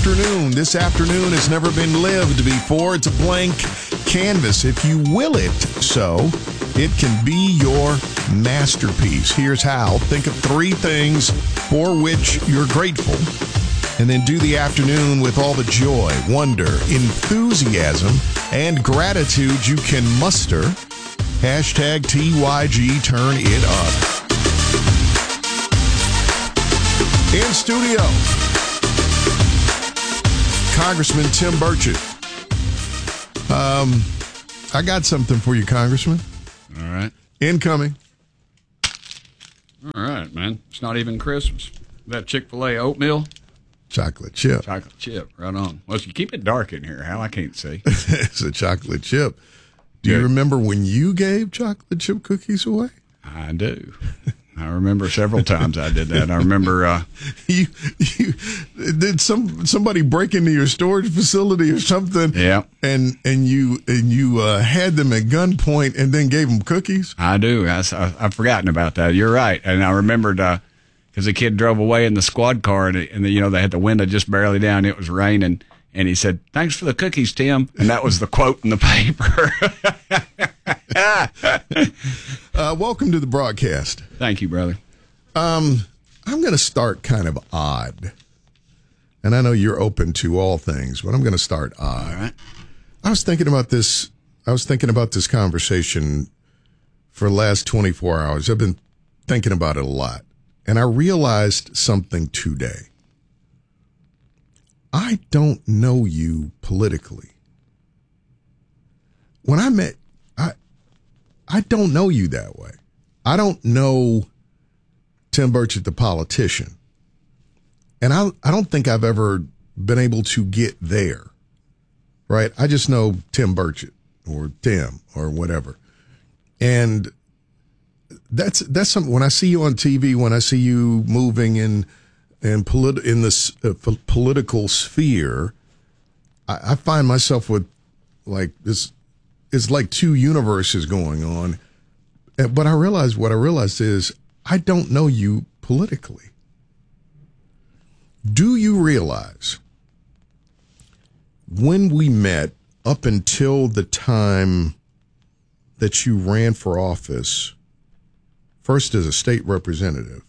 afternoon. This afternoon has never been lived before. It's a blank canvas. If you will it so, it can be your masterpiece. Here's how. Think of 3 things for which you're grateful, and then do the afternoon with all the joy, wonder, enthusiasm, and gratitude you can muster. Hashtag TYG Turn It Up. In studio, Congressman Tim Burchett. I got something for you, Congressman. All right. Incoming. All right, man. It's not even Christmas. That Chick-fil-A oatmeal? Chocolate chip. Chocolate chip. Right on. Well, you keep it dark in here, Hal. I can't see. It's a chocolate chip. Do you remember when you gave chocolate chip cookies away? I do. I remember several times I did that. I remember you did somebody break into your storage facility or something. Yeah. And you had them at gunpoint and then gave them cookies. I do. I've forgotten about that. You're right. And I remembered because the kid drove away in the squad car and they had the window just barely down. It was raining. And he said, "Thanks for the cookies, Tim." And that was the quote in the paper. Welcome to the broadcast. Thank you, brother. I'm going to start kind of odd. And I know you're open to all things, but I'm going to start odd. All right. I was thinking about this conversation for the last 24 hours. I've been thinking about it a lot. And I realized something today. I don't know you politically. When I met, I don't know you that way. I don't know Tim Burchett, the politician. And I don't think I've ever been able to get there, right? I just know Tim Burchett or Tim or whatever. And that's something, when I see you on TV, when I see you moving in this political sphere, I find myself with like this. It's like 2 universes going on. But what I realized is I don't know you politically. Do you realize when we met up until the time that you ran for office, first as a state representative,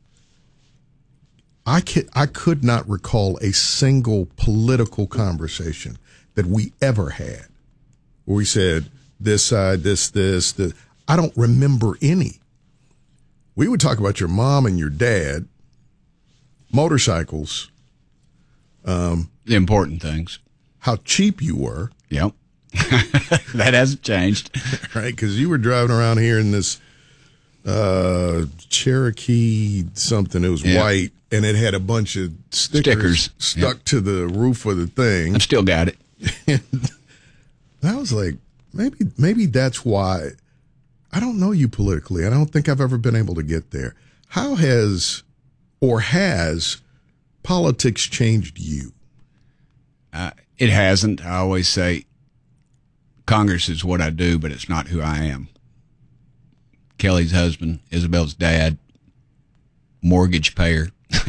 I could not recall a single political conversation that we ever had where we said this side, this. I don't remember any. We would talk about your mom and your dad, motorcycles, the important things, how cheap you were. Yep. That hasn't changed. Right, because you were driving around here in this Cherokee something. It was white. And it had a bunch of stickers stuck to the roof of the thing. I've still got it. And I was like, maybe that's why I don't know you politically. I don't think I've ever been able to get there. How has politics changed you? It hasn't. I always say Congress is what I do, but it's not who I am. Kelly's husband, Isabel's dad, mortgage payer.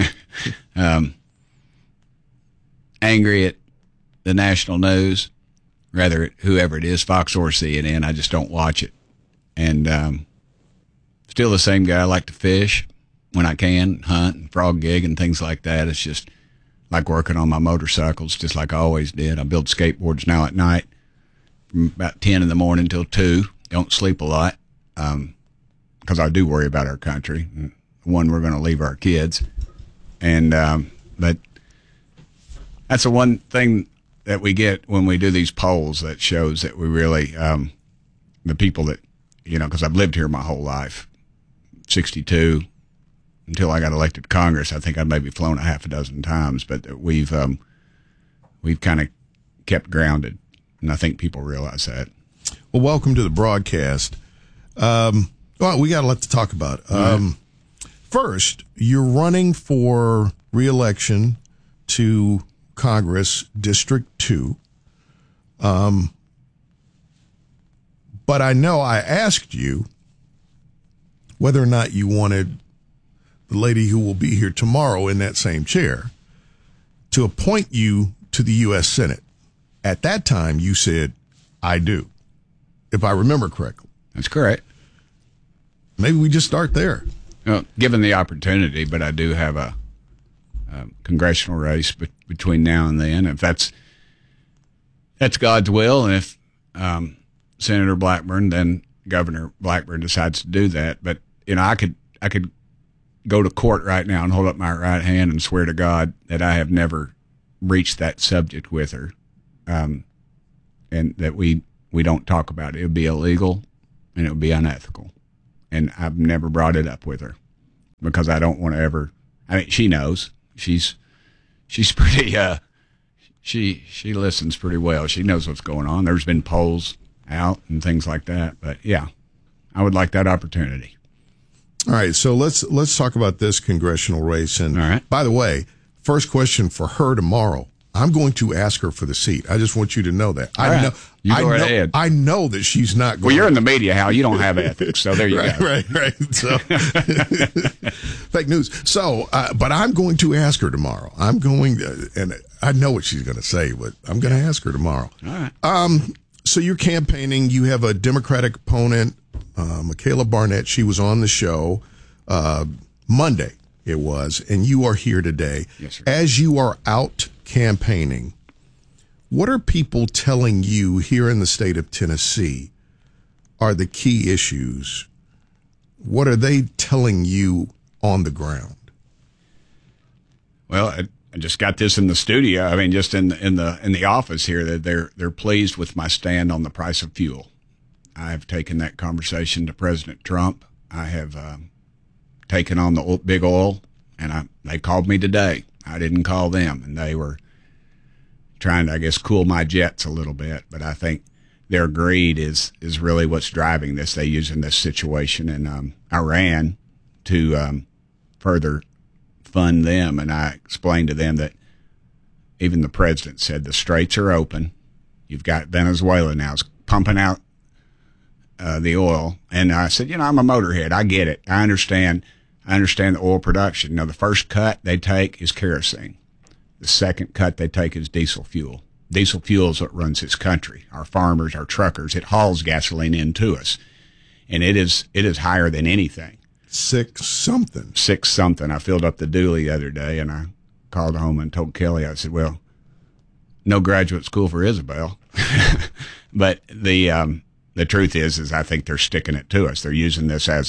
Angry at the national news, rather whoever it is, Fox or CNN. I just don't watch it. And still the same guy. I like to fish when I can, hunt and frog gig and things like that. It's just like working on my motorcycles, just like I always did. I build skateboards now at night from about 10 in the morning till 2. Don't sleep a lot because I do worry about our country. One, we're going to leave our kids. And but that's the one thing that we get when we do these polls that shows that we really, the people that, because I've lived here my whole life, 62, until I got elected to Congress. I think I've maybe flown a half a dozen times, but we've kind of kept grounded, and I think people realize that. Well, welcome to the broadcast. Well, we got a lot to talk about. First, you're running for re-election to Congress, District 2. But I know I asked you whether or not you wanted the lady who will be here tomorrow in that same chair to appoint you to the U.S. Senate. At that time, you said, I do, if I remember correctly. That's correct. Maybe we just start there. Well, given the opportunity, but I do have a congressional race between now and then. If that's God's will, and if Senator Blackburn, then Governor Blackburn decides to do that. But I could go to court right now and hold up my right hand and swear to God that I have never breached that subject with her, and that we don't talk about it. It would be illegal and it would be unethical, and I've never brought it up with her because I don't want to ever. I mean, she knows. She's pretty. She listens pretty well. She knows what's going on. There's been polls out and things like that. But yeah, I would like that opportunity. All right, so let's talk about this congressional race. And all right. By the way, first question for her tomorrow. I'm going to ask her for the seat. I just want you to know that. All right. You go ahead. I know that she's not going. Well, you're in the media, Hal. You don't have ethics, so there you go. Right. So, fake news. So, but I'm going to ask her tomorrow. I'm going, and I know what she's going to say, but I'm going to ask her tomorrow. All right. So you're campaigning. You have a Democratic opponent, Michaela Barnett. She was on the show Monday. It was, and you are here today. Yes, sir. As you are out campaigning, what are people telling you here in the state of Tennessee are the key issues? What are they telling you on the ground? Well, I just got this in the studio. I mean, just in the office here, that they're pleased with my stand on the price of fuel. I have taken that conversation to President Trump. I have taken on the big oil, and they called me today. I didn't call them, and they were trying to, I guess, cool my jets a little bit. But I think their greed is really what's driving this. They use in this situation in Iran to further fund them. And I explained to them that even the president said the straits are open. You've got Venezuela now is pumping out the oil. And I said, I'm a motorhead. I get it. I understand the oil production. Now, the first cut they take is kerosene. The second cut they take is diesel fuel. Diesel fuel is what runs this country. Our farmers, our truckers, it hauls gasoline in to us. And it is higher than anything. Six something. I filled up the dually the other day, and I called home and told Kelly, I said, well, no graduate school for Isabel. But the truth is I think they're sticking it to us. They're using this as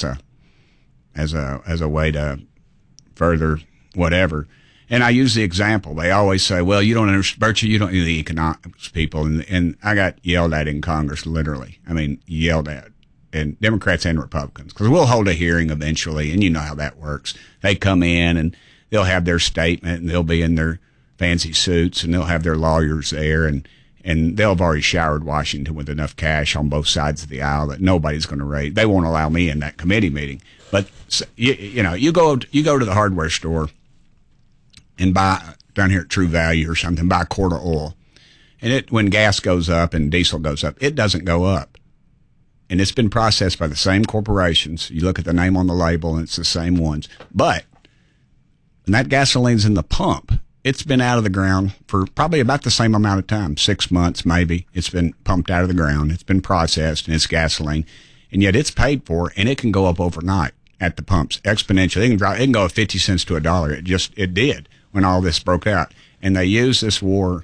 a way to further whatever. And I use the example. They always say, well, you don't understand, Birchie, you don't know the economics people. And I got yelled at in Congress, literally. I mean, yelled at. And Democrats and Republicans. Because we'll hold a hearing eventually, and you know how that works. They come in, and they'll have their statement, and they'll be in their fancy suits, and they'll have their lawyers there, and they'll have already showered Washington with enough cash on both sides of the aisle that nobody's going to raise. They won't allow me in that committee meeting. But you go to the hardware store and buy down here at True Value or something, buy a quart of oil, and when gas goes up and diesel goes up, it doesn't go up, and it's been processed by the same corporations. You look at the name on the label, and it's the same ones. But when that gasoline's in the pump, it's been out of the ground for probably about the same amount of time, 6 months maybe. It's been pumped out of the ground. It's been processed, and it's gasoline. And yet it's paid for, and it can go up overnight at the pumps exponentially. It can go up 50 cents to $1. It did when all this broke out. And they use this war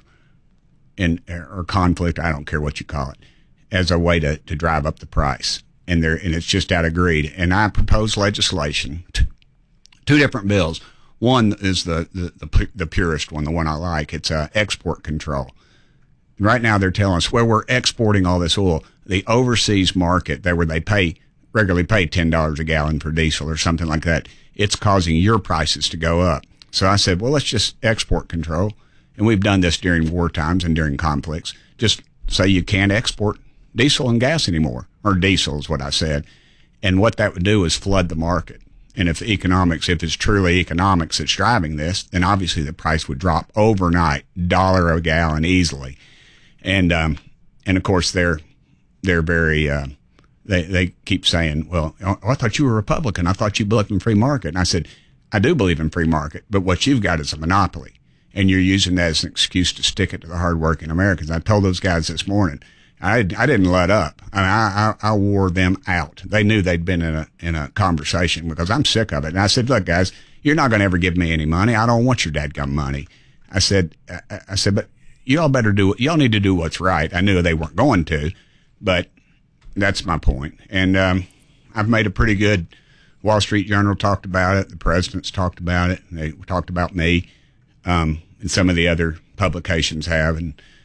or conflict, I don't care what you call it, as a way to drive up the price. And it's just out of greed. And I propose legislation, two different bills. One is the purest one, the one I like. It's export control. Right now they're telling us, well, we're exporting all this oil. The overseas market, where they regularly pay $10 a gallon for diesel or something like that, it's causing your prices to go up. So I said, well, let's just export control. And we've done this during war times and during conflicts. Just say you can't export diesel and gas anymore, or diesel is what I said. And what that would do is flood the market. And if it's truly economics that's driving this, then obviously the price would drop overnight, $1 a gallon easily. And of course they're very, they keep saying, well, I thought you were a Republican. I thought you believed in free market. And I said, I do believe in free market, but what you've got is a monopoly. and you're using that as an excuse to stick it to the hardworking Americans. I told those guys this morning, I didn't let up. I wore them out. They knew they'd been in a conversation because I'm sick of it. And I said, look, guys, you're not going to ever give me any money. I don't want your dadgum money. I said, but y'all y'all need to do what's right. I knew they weren't going to, but that's my point. And I've made a pretty good. Wall Street Journal talked about it. The president's talked about it. And they talked about me, and some of the other publications have.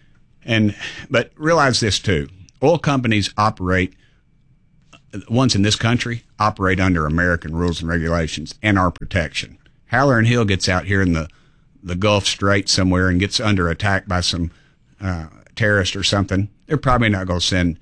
But realize this too: oil companies operate. Ones in this country operate under American rules and regulations and our protection. Haller and Hill gets out here in the Gulf Strait somewhere and gets under attack by some terrorist or something. They're probably not going to send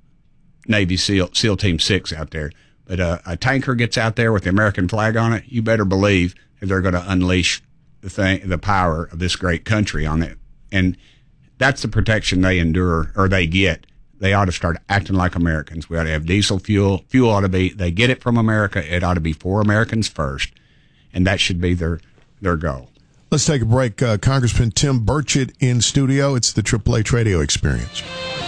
Navy SEAL Team 6 out there. But a tanker gets out there with the American flag on it, you better believe that they're going to unleash the power of this great country on it. And that's the protection they endure, or they get. They ought to start acting like Americans. We ought to have diesel fuel. Fuel ought to be, they get it from America. It ought to be for Americans first. And that should be their goal. Let's take a break. Congressman Tim Burchett in studio. It's the AAA Radio Experience.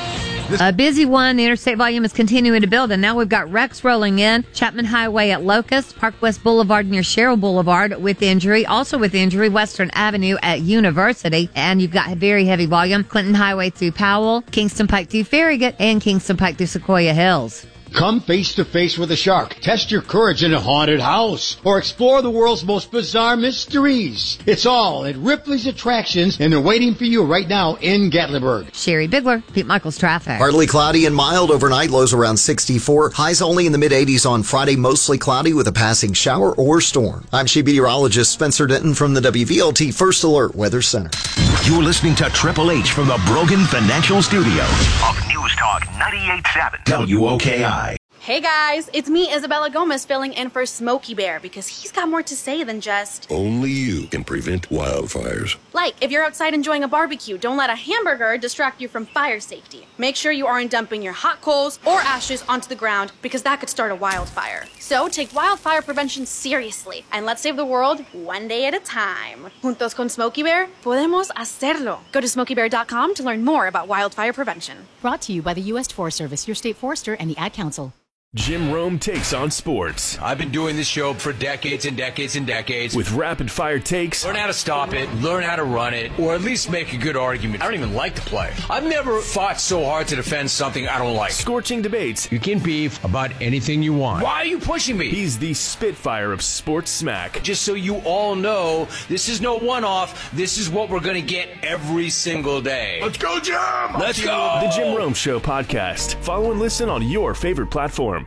A busy one. The interstate volume is continuing to build, and now we've got wrecks rolling in. Chapman Highway at Locust, Park West Boulevard near Sherrill Boulevard with injury. Also with injury, Western Avenue at University, and you've got very heavy volume. Clinton Highway through Powell, Kingston Pike through Farragut, and Kingston Pike through Sequoia Hills. Come face to face with a shark, test your courage in a haunted house, or explore the world's most bizarre mysteries. It's all at Ripley's Attractions, and they're waiting for you right now in Gatlinburg. Sherry Bigler, Pete Michaels Traffic. Partly cloudy and mild overnight, lows around 64. Highs only in the mid-80s on Friday, mostly cloudy with a passing shower or storm. I'm Chief Meteorologist Spencer Denton from the WVLT First Alert Weather Center. You're listening to Triple H from the Brogan Financial Studio of News Talk 98.7 WOKI. Hey guys, it's me, Isabella Gomez, filling in for Smokey Bear because he's got more to say than just... Only you can prevent wildfires. Like, if you're outside enjoying a barbecue, don't let a hamburger distract you from fire safety. Make sure you aren't dumping your hot coals or ashes onto the ground because that could start a wildfire. So take wildfire prevention seriously and let's save the world one day at a time. Juntos con Smokey Bear, podemos hacerlo. Go to smokeybear.com to learn more about wildfire prevention. Brought to you by the U.S. Forest Service, your state forester, and the Ad Council. Jim Rome takes on sports. I've been doing this show for decades and decades and decades. With rapid-fire takes. Learn how to stop it, learn how to run it, or at least make a good argument. I don't even like to play. I've never fought so hard to defend something I don't like. Scorching debates. You can beef about anything you want. Why are you pushing me? He's the Spitfire of sports smack. Just so you all know, this is no one-off. This is what we're going to get every single day. Let's go, Jim! Let's go! The Jim Rome Show podcast. Follow and listen on your favorite platform.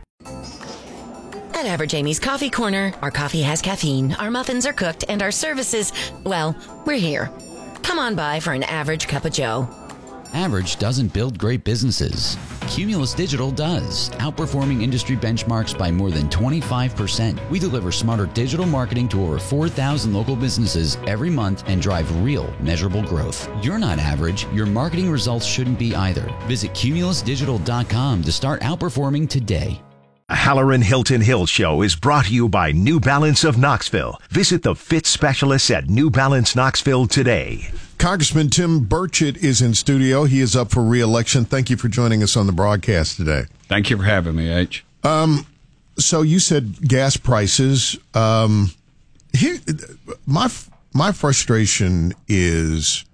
At Average Amy's Coffee Corner, our coffee has caffeine, our muffins are cooked, and our services, well, we're here. Come on by for an average cup of joe. Average doesn't build great businesses. Cumulus Digital does, outperforming industry benchmarks by more than 25%. We deliver smarter digital marketing to over 4,000 local businesses every month and drive real, measurable growth. You're not average. Your marketing results shouldn't be either. Visit cumulusdigital.com to start outperforming today. Halloran Hilton Hill Show is brought to you by New Balance of Knoxville. Visit the fit specialists at New Balance Knoxville today. Congressman Tim Burchett is in studio. He is up for re-election. Thank you for joining us on the broadcast today. Thank you for having me, H. So you said gas prices. Here, my frustration is,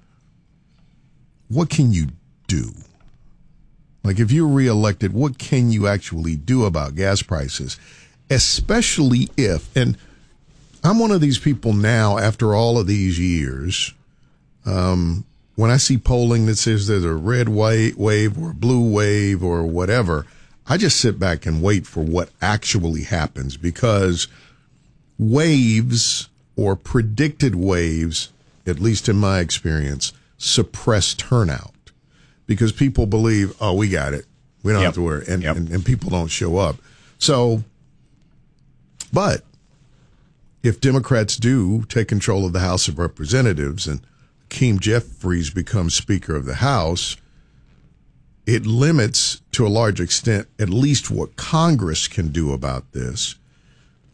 what can you do? Like, if you're reelected, what can you actually do about gas prices? Especially if, and I'm one of these people now, after all of these years, when I see polling that says there's a red wave or a blue wave or whatever, I just sit back and wait for what actually happens, because waves or predicted waves, at least in my experience, suppress turnout. Because people believe, oh, we got it. We don't have to worry. And people don't show up. So, but if Democrats do take control of the House of Representatives and Hakeem Jeffries becomes Speaker of the House, it limits to a large extent at least what Congress can do about this.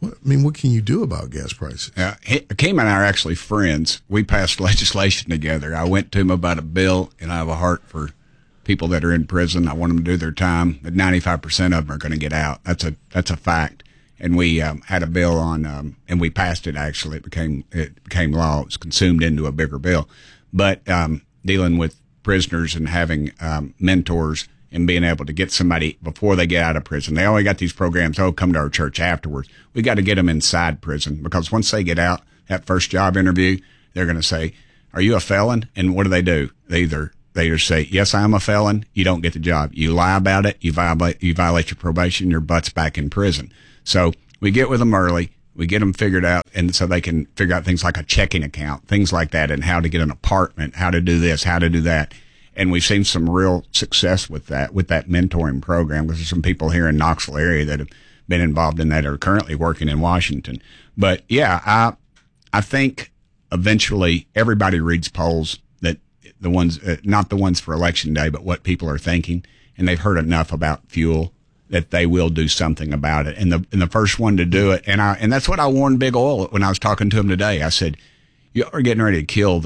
What can you do about gas prices? Kim and I are actually friends. We passed legislation together. I went to him about a bill, and I have a heart for people that are in prison. I want them to do their time, but 95% of them are going to get out. That's a fact. And we had a bill on, and we passed it. Actually, it became law. It was consumed into a bigger bill. But dealing with prisoners and having mentors and being able to get somebody before they get out of prison. They always got these programs, come to our church afterwards. We got to get them inside prison, because once they get out, that first job interview, they're going to say, "Are you a felon?" And what do? They either say, "Yes, I am a felon." You don't get the job. You lie about it. You violate your probation. Your butt's back in prison. So we get with them early. We get them figured out, and so they can figure out things like a checking account, things like that, and how to get an apartment, how to do this, how to do that. And we've seen some real success with that mentoring program, because there's some people here in Knoxville area that have been involved in that, are currently working in Washington. But yeah, I think eventually everybody reads polls, that the ones, not the ones for election day, but what people are thinking, and they've heard enough about fuel that they will do something about it. And the first one to do it, and that's what I warned Big Oil when I was talking to him today. I said, "You are getting ready to kill